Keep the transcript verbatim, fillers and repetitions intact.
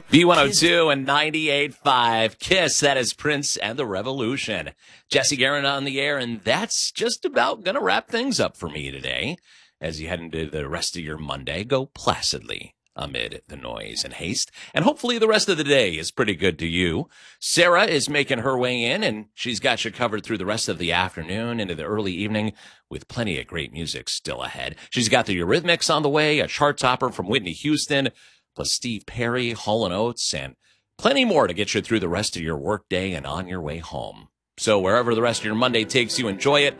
B one oh two and ninety-eight point five. Kiss, that is Prince and the Revolution. Jesse Guerin on the air, and that's just about going to wrap things up for me today. As you head into the rest of your Monday, go placidly amid the noise and haste. And hopefully the rest of the day is pretty good to you. Sarah is making her way in, and she's got you covered through the rest of the afternoon into the early evening with plenty of great music still ahead. She's got the Eurythmics on the way, a chart topper from Whitney Houston, plus Steve Perry, Hall and Oates, and plenty more to get you through the rest of your workday and on your way home. So wherever the rest of your Monday takes you, enjoy it.